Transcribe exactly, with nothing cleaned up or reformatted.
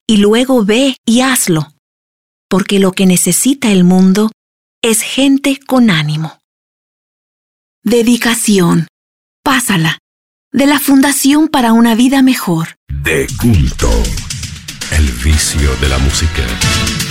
y luego ve y hazlo, porque lo que necesita el mundo es gente con ánimo. Dedicación. Pásala. De la Fundación para una Vida Mejor. De culto. El vicio de la música.